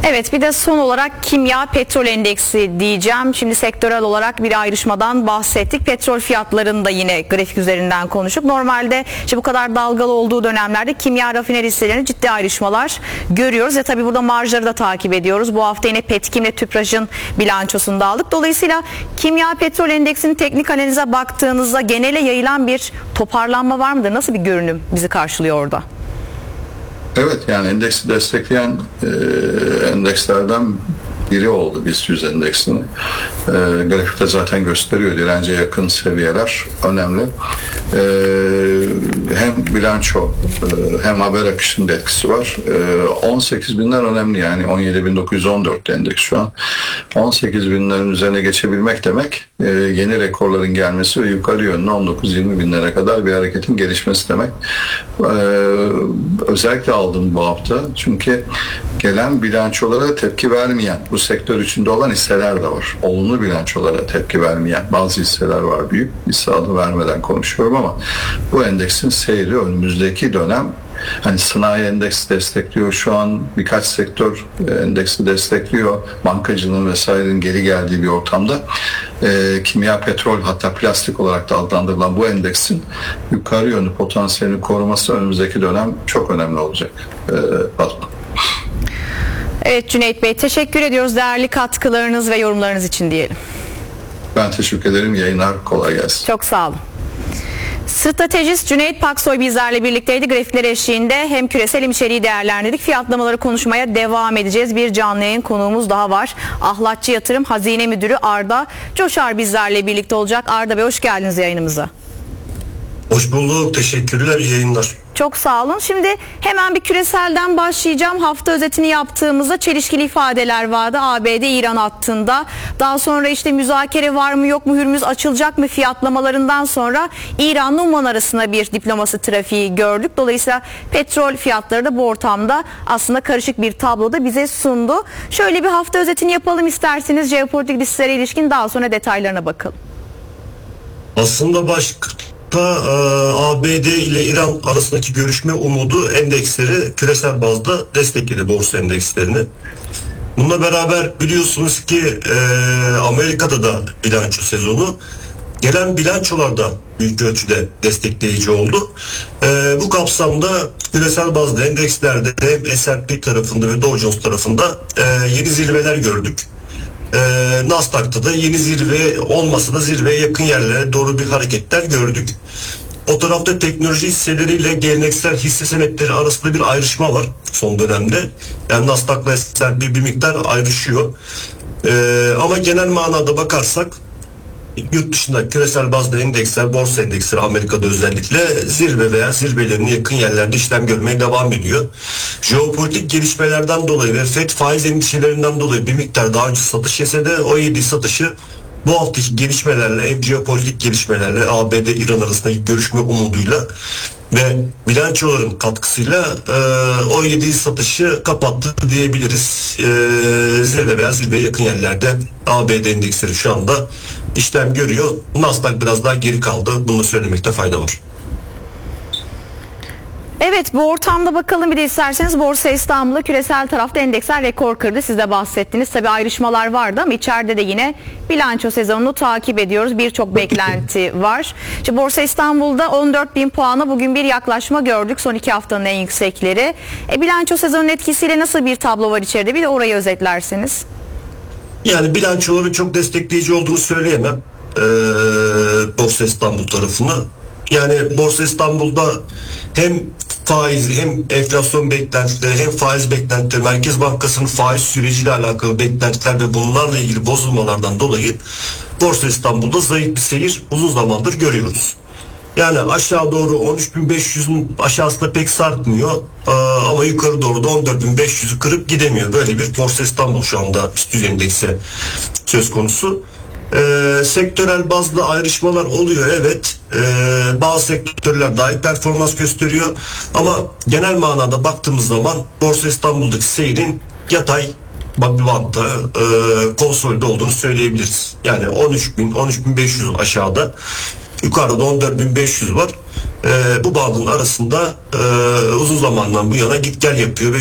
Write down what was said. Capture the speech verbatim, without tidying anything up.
Evet, bir de son olarak kimya petrol endeksi diyeceğim. Şimdi sektörel olarak bir ayrışmadan bahsettik. Petrol fiyatlarını da yine grafik üzerinden konuşup normalde işte bu kadar dalgalı olduğu dönemlerde kimya rafineri hisselerinde ciddi ayrışmalar görüyoruz. Ve tabii burada marjları da takip ediyoruz. Bu hafta yine Petkim'le Tüpraş'ın bilançosunu da aldık. Dolayısıyla kimya petrol endeksinin teknik analize baktığınızda genele yayılan bir toparlanma var mıdır? Nasıl bir görünüm bizi karşılıyor orada? Evet, yani endeksi destekleyen e, endekslerden biri oldu BIST yüz endeksini. E, grafikte zaten gösteriyor, dirence yakın seviyeler önemli. E, hem bilanço e, hem haber akışının etkisi var. E, on sekiz binler önemli, yani on yedi bin dokuz yüz on dört endeks şu an. on sekiz binlerin üzerine geçebilmek demek e, yeni rekorların gelmesi ve yukarı yönlü on dokuz yirmi binlere kadar bir hareketin gelişmesi demek. E, özellikle aldım bu hafta çünkü gelen bilançolara tepki vermeyen, bu sektör içinde olan hisseler de var. Olumlu bilançolara tepki vermeyen bazı hisseler var. Büyük hisse adı vermeden konuşuyorum ama bu endeksin seyri önümüzdeki dönem, hani sanayi endeksi destekliyor, şu an birkaç sektör endeksi destekliyor, bankacılığın vesairenin geri geldiği bir ortamda e, kimya, petrol, hatta plastik olarak da adlandırılan bu endeksin yukarı yönlü potansiyelini koruması önümüzdeki dönem çok önemli olacak. E, Evet Cüneyt Bey, teşekkür ediyoruz değerli katkılarınız ve yorumlarınız için diyelim. Ben teşekkür ederim. Yayınlar kolay gelsin. Çok sağ olun. Stratejist Cüneyt Paksoy bizlerle birlikteydi. Grafikler eşliğinde hem küresel hem içeriği değerlendirdik. Fiyatlamaları konuşmaya devam edeceğiz. Bir canlı yayın konuğumuz daha var. Ahlatçı Yatırım Hazine Müdürü Arda Coşar bizlerle birlikte olacak. Arda Bey, hoş geldiniz yayınımıza. Hoş bulduk. Teşekkürler. İyi yayınlar. Çok sağ olun. Şimdi hemen bir küreselden başlayacağım. Hafta özetini yaptığımızda çelişkili ifadeler vardı A B D-İran hattında. Daha sonra işte müzakere var mı yok mu, Hürmüz açılacak mı fiyatlamalarından sonra İran'la Umman arasında bir diplomasi trafiği gördük. Dolayısıyla petrol fiyatları da bu ortamda aslında karışık bir tabloda bize sundu. Şöyle bir hafta özetini yapalım isterseniz, jeopolitik risklere ilişkin, daha sonra detaylarına bakalım. Aslında başka A B D ile İran arasındaki görüşme umudu endeksleri küresel bazda destekledi, borsa endekslerini. Bununla beraber biliyorsunuz ki e, Amerika'da da bilanço sezonu, gelen bilançolarda büyük ölçüde destekleyici oldu. E, bu kapsamda küresel bazda endekslerde hem S and P tarafında ve Dow Jones tarafında e, yeni zirveler gördük. Ee, Nasdaq'ta da yeni zirve olmasa da zirveye yakın yerlere doğru bir hareketler gördük. O tarafta teknoloji hisseleriyle geleneksel hisse senetleri arasında bir ayrışma var son dönemde. Yani Nasdaq'la S and P bir miktar ayrışıyor. Ee, ama genel manada bakarsak yurt dışında küresel bazda endeksler, borsa endeksleri Amerika'da özellikle zirve veya zirvelerine yakın yerlerde işlem görmeye devam ediyor. Jeopolitik gelişmelerden dolayı ve Fed faiz endişelerinden dolayı bir miktar daha önce satış yese de o yedi satışı bu haftaki gelişmelerle, hem jeopolitik gelişmelerle A B D-İran arasındaki görüşme umuduyla ve bilançoların katkısıyla e, o yedi satışı kapattı diyebiliriz. E, zirve veya zirveye yakın yerlerde A B D endeksleri şu anda işlem görüyor. Nasdaq biraz daha geri kaldı. Bunu söylemekte fayda var. Evet, bu ortamda bakalım bir de isterseniz Borsa İstanbul'da küresel tarafta endeksler rekor kırdı. Siz de bahsettiniz. Tabii ayrışmalar vardı ama içeride de yine bilanço sezonunu takip ediyoruz. Birçok beklenti var. İşte Borsa İstanbul'da on dört bin puana bugün bir yaklaşma gördük. Son iki haftanın en yüksekleri. E, bilanço sezonunun etkisiyle nasıl bir tablo var içeride? Bir de orayı özetlerseniz. Yani bilançoların çok destekleyici olduğunu söyleyemem. Ee, Borsa İstanbul tarafına. Yani Borsa İstanbul'da hem faiz hem enflasyon beklentileri hem faiz beklentileri, Merkez Bankası'nın faiz süreciyle alakalı beklentiler ve bunlarla ilgili bozulmalardan dolayı Borsa İstanbul'da zayıf bir seyir uzun zamandır görüyoruz. Yani aşağı doğru on üç bin beş yüzün aşağısında pek sarkmıyor ama yukarı doğru da on dört bin beş yüzü kırıp gidemiyor. Böyle bir Borsa İstanbul şu anda BIST yüz endeksi söz konusu. Ee, sektörel bazda ayrışmalar oluyor, evet. Ee, bazı sektörler daha iyi performans gösteriyor ama genel manada baktığımız zaman Borsa İstanbul'daki seyrin yatay bir bantta e, konsolide olduğunu söyleyebiliriz. Yani on üç bin on üç bin beş yüz aşağıda, yukarıda on dört bin beş yüz var. Ee, bu bandın arasında e, uzun zamandan bu yana git gel yapıyor ve